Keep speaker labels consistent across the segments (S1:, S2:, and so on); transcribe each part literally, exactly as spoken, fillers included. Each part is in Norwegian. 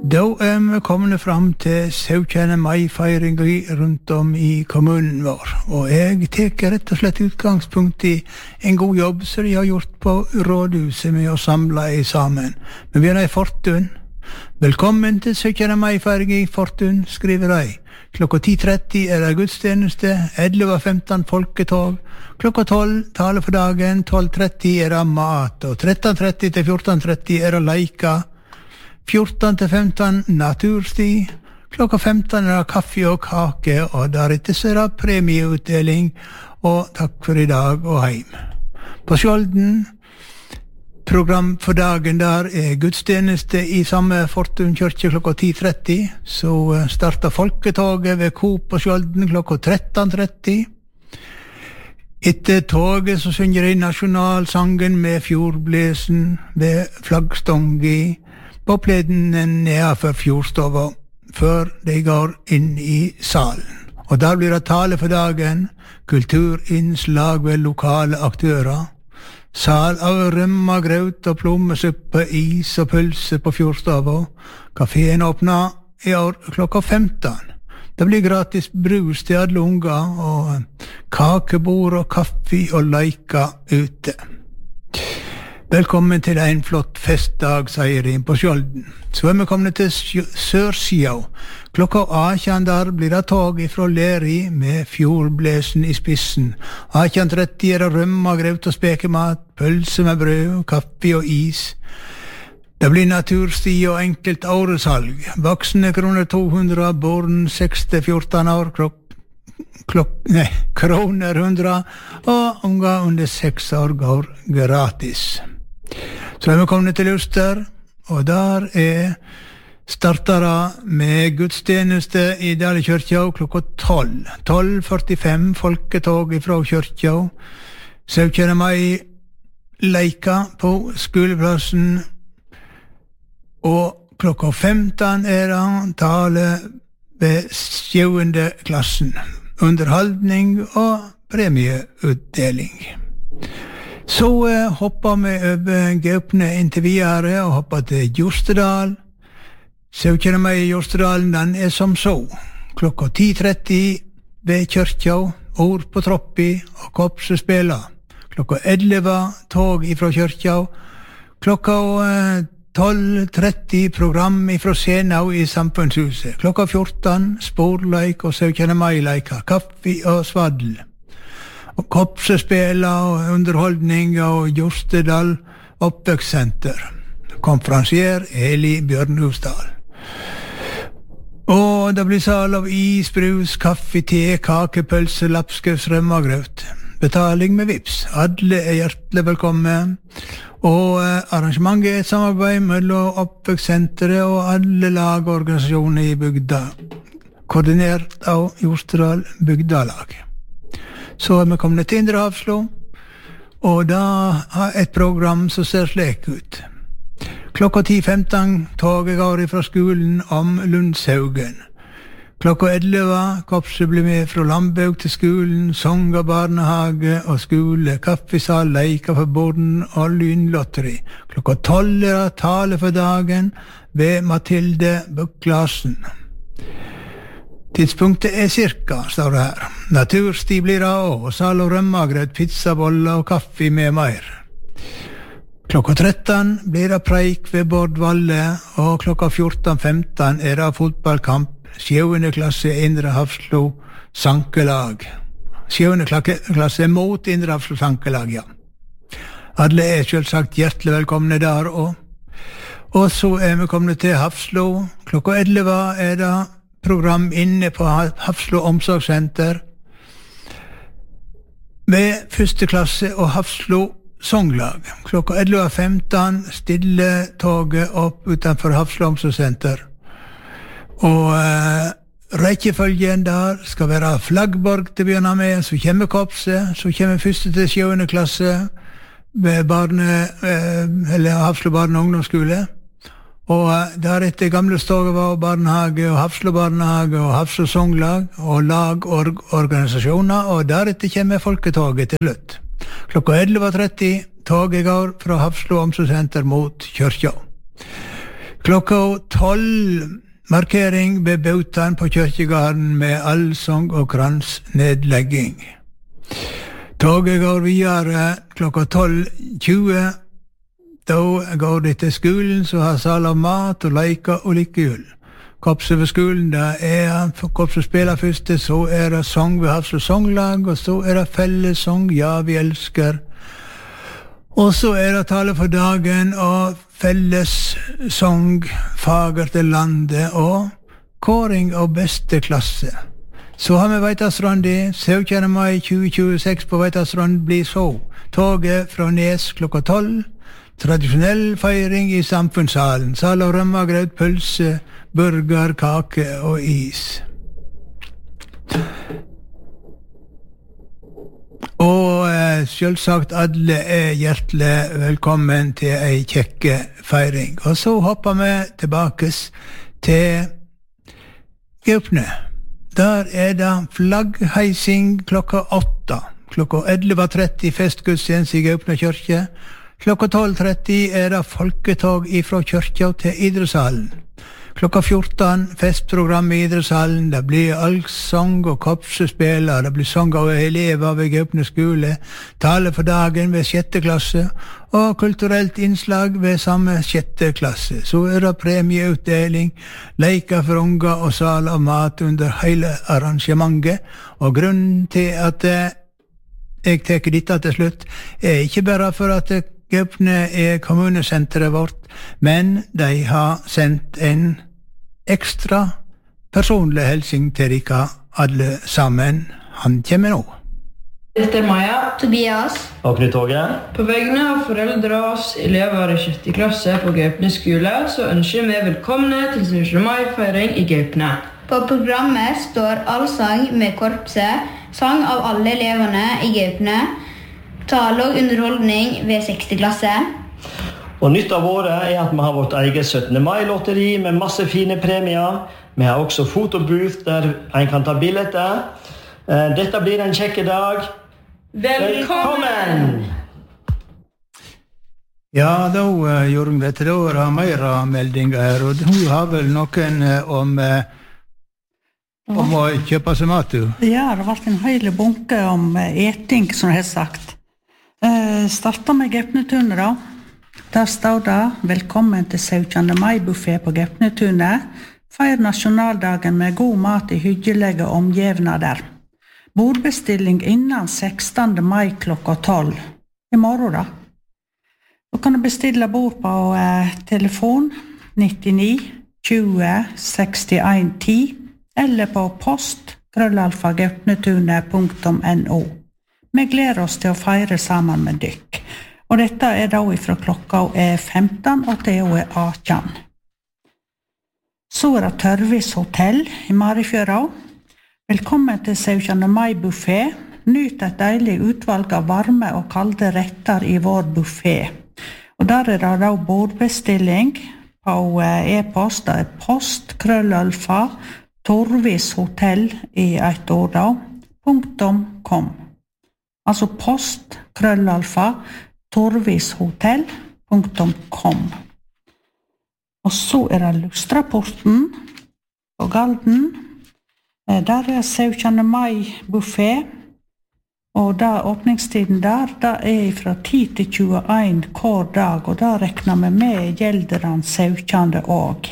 S1: Da er vi kommet fram til syvende mai-feiring rundt om i kommunen vår, og jeg teker rett og slett utgangspunkt i en god jobb som de har gjort på rådhuset med å samle i sammen. Vi begynner i Fortun. Velkommen til syvende mai-feiring i Fortun, skriver de. Klokka ti tretti er det gudstjeneste, elleve femten folketog, klokka tolv tale for dagen, tolv tretti er det mat, og tretten tretti til fjorten tretti er det leika, fjorten til femten natursti, klokka femten er det kaffe og kake, og deretter så er det premieutdeling, og takk for i dag og heim. På Skjolden, program for dagen der er gudstjeneste i samme Fortun kyrkje klokka ti tretti, så starter folketoget ved Coop på Skjolden klokka tretten tretti. Etter toget så synger de nasjonalsangen med fjordblesen ved flaggstångi, på pleden nedenfor fjordstova, før de går inn i salen. Og der blir det tale for dagen, kulturinnslag ved lokale aktører, sal av rømma, graut og plommesuppe, is og pølse på fjordstova. Kaféen åpner i år klokka femten. Det blir gratis brus til alle unger, og kakebord og kaffe og leika ute. Velkommen til en flott festdag, sier de på Skjolden. Så er vi kommet til Sørsida. Klokka atten der blir det tog ifra Leri med fjordblesen i spissen. atten tretti er det rømma, graut og spekemat, pølse med brød, kaffe og is. Det blir natursti og enkelt åresalg. Voksne kroner to hundre, barn seks til fjorten år, klokk Klok, nei, kroner hundre, og unger under seks år går gratis. Så er vi kommet til Luster, og der er startere med gudstjeneste i Dale kyrkja klokka tolv. tolv førtifem folketog fra kyrkja. syvende mai leika på skoleplassen, og klokka femten er det tale ved sjuende klassen. Underholdning og premieutdeling. Så eh, hopper vi over Gaupne inntil videre og hopper til Jostedal. syvende mai i Jostedalen, den er som så. Klokka ti tretti ved kyrkja, ord på troppi og kopsespela. Klokka elleve tog ifra kyrkja. Klokka eh, tolv tretti program ifra Senau i Samfunnshuset. Klokka fjorten sporleik og syvende mai-leika, kaffe og svaddel. Og kopsespela og underholdning og Jostedal oppvekssenter. Konferansier Eli Bjørnhusdal. Og det blir sal av is, brus, kaffe, te, kake, pølse, lapskaus, rømmagrøt. Betaling med vips. Alle er hjertelig velkommen. Og eh, arrangementet er et samarbeid mellom oppvekssenteret og alle lag og organisasjoner i bygda, koordinert av Jostedal bygdalag. Så er vi kommet til Indre Hafslo, og da har et program som ser slik ut. Klokka ti femten toget går fra skolen om Lundshaugen. Klokka elleve kopset blir med fra Lambaug til skolen, sanger, barnehage og skole, kaffesal, leika for borden og lynlotteri. Klokka tolv er det tale for dagen ved Mathilde Buklasen. Tidspunktet er cirka, står det her. Natursti blir det også, sal og rømmagrøt, pizzaboller og kaffe med mer. Klokka tretten blir det preik ved Bård Valle, og klokka fjorten femten er det fotballkamp. Sjuende klasse Indre Hafslo sankelag. Sjuende klasse mot Indre Hafslo sankelag, ja. Alle er selvsagt hjertelig velkomne der også. Og så er vi kommet til Hafslo. Klokka elleve er det program inne på Hafslo omsorgssenter med første klasse og Hafslo songlag. Klokka elleve femten stille toget opp utenfor Hafslo omsorgssenter. Og uh, rekkefølgen der skal være Flaggborg til å begynne med, så kommer Kopse, så kommer første til sjuende klasse ved barne, uh, eller Hafslo barne- og ungdomsskole. Og uh, deretter Gamle Stogeva og barnehage, og Hafslo barnehage, og Hafslo songlag, og lag og organisasjoner, og deretter kommer folketoget til slutt. Klokka elleve tretti toget går fra Hafslo omsorgssenter mot kyrkja. Klokka tolv markering ved Bautan på Kyrkjegarden med allsang og kransnedlegging. Toget går videre klokka tolv tjue. Da går det til skolen, så har sal av mat og leker og likehjul. Korpset ved skolen, da er korpset spiller første, så er det sang ved Hafslo Songlag, og så er det fellessang, ja, vi elsker. Og så er det tale for dagen, og fellessang, fager til landet, og kåring av beste klasse. Så har vi Veitastrandi, syvende mai tjue tjueseks på Veitastrand blir så. Toget fra Nes klokka tolv, tradisjonell feiring i samfunnssalen, sal av rømmegrøt, pølse, burger, kake og is. Og eh, selvsagt alle er hjertelig velkommen til ei kjekke feiring. Og så hopper vi tilbake til Gaupne. Der er det flaggheising klokka åtta. Klokka elleve tretti festgudstjeneste i Gaupne kyrkje. Klokka tolv tretti er det folketog ifra kyrkja til idrettshallen. Klokka fjorten festprogram i idrettshallen. Det blir allsang og korpsespiller. Det blir sang av elever ved Gaupne skole. Tale for dagen ved sjette klasse. Og kulturelt innslag ved samme sjette klasse. Så er det premieutdeling, leker for unger og sal av mat under hele arrangementet. Og grunnen til at jeg tar dette til slutt, er ikke bare for at Gaupne er kommunesenteret vårt, men de har sendt en ekstra personlig helsing til dere alle sammen. Han kommer nå.
S2: Dette er Maja,
S3: Tobias
S4: og Knut Åge.
S2: På vegne av foreldre og oss elever i sjette klasse på Gaupne skole, så ønsker vi velkomne til syvende mai-feiring i Gaupne.
S3: På programmet står allsang med korpset, sang av alle eleverne i Gaupne, tale og underholdning ved sjette klasse.
S4: Og nytt av året er at vi har vårt eget syttende mai-lotteri med masse fine premier. Vi har også fotobooth der en kan ta bilder. Dette blir en kjekke dag. Velkommen!
S1: Ja, da uh, gjorde vi dette. Da var det mer meldinger her, og hun har vel noen uh, om, uh, om å kjøpe seg mat, du?
S5: Ja, det har vært en hele bunke om uh, eting, som jeg har sagt. Uh, starter med Gaupnetunet da. Der står det, velkommen til syvende mai-buffet på Gaupnetunet. Feir nasjonaldagen med god mat i hyggelige omgivnader. Bordbestilling innen sekstende mai klokka tolv. I morgen da. Du kan bestille bord på eh, telefon nittini tjue sekstien ti eller på post krøllalfa gaupnetunet punktum no. Vi gleder oss til å feire sammen med dykk. Og dette er da fra klokka er femten og til og er atten. Så er det Tørvis hotell i Marifjøra. Velkommen til syvende mai-buffet. Nyt et deilig utvalg av varme og kalde retter i vår buffet. Og der er det da bordbestilling på e-post. Det er post, krøllalfa, Torvis hotell i et ord da, punktum kom. Altså post, krøllalfa, torvis hotell punktum kom. Og så er det Lustrapporten på Galden. Der er syvende mai-buffet. Og da åpningstiden der, da er fra ti til tjueen hver dag, og da rekner vi med gjelderen syvende òg.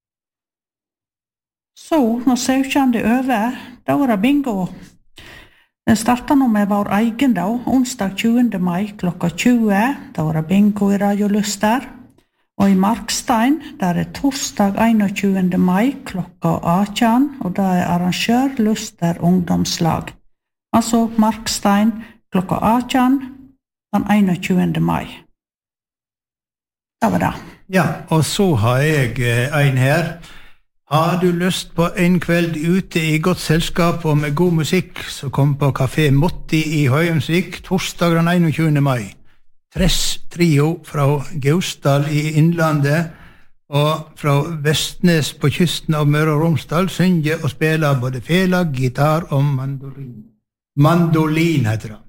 S5: Så, når syvende er over, da var det bingo. Den starter nå med vår egen da, onsdag tjuende mai klokka tjue, da var det bingo i Radio Luster. Og i Markstein, der er torsdag einogtjuende mai klokka atten, og da er arrangør Luster ungdomslag. Altså Markstein klokka atten, den einogtjuende mai. Det var det.
S1: Ja, og så har jeg en her. Har du lyst på en kveld ute i godt selskap og med god musikk, så kom på Café Motti i Høyemsvik torsdag den einogtjuende mai. Tress trio fra Gausdal i Innlandet og fra Vestnes på kysten av Møre og Romsdal synger og spiller både fela, gitar og mandolin. Mandolin heter det.